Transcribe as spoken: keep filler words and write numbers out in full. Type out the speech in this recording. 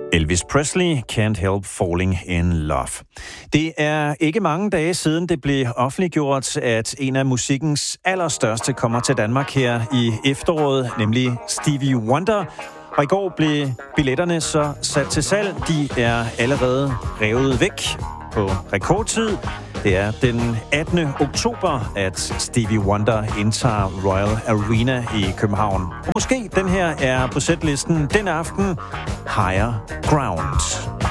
Elvis Presley, Can't Help Falling in Love. Det er ikke mange dage siden, det blev offentliggjort, at en af musikkens allerstørste kommer til Danmark her i efteråret, nemlig Stevie Wonder. Og i går blev billetterne så sat til salg. De er allerede revet væk på rekordtid. Det er den attende oktober, at Stevie Wonder indtager Royal Arena i København. Og måske den her er på sætlisten den aften, Higher Ground.